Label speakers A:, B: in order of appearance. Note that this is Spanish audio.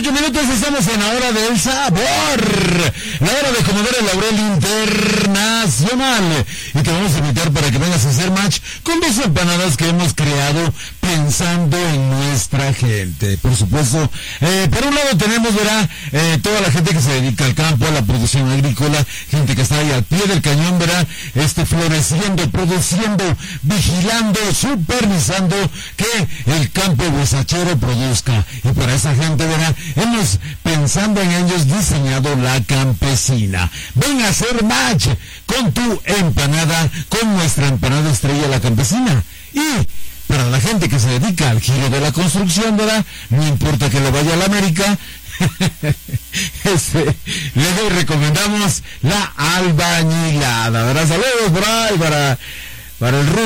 A: 18 minutos, estamos en la hora del sabor, la hora de comer el Laurel Internacional, y te vamos a invitar para que vengas a hacer match con dos empanadas que hemos creado pensando en nuestra gente. Por supuesto, por un lado tenemos, verá, toda la gente que se dedica al campo, a la producción agrícola, gente que está ahí al pie del cañón, verá, floreciendo, produciendo, vigilando, supervisando que el campo huesachero produzca. Y para esa gente, verá, hemos, pensando en ellos, diseñado la campesina. Ven a hacer match con tu empanada, con nuestra empanada estrella, la campesina. Y para la gente que se dedica al giro de la construcción, ¿verdad? No importa que le vaya a la América, le recomendamos la albañilada, ¿verdad? Saludos por ahí para el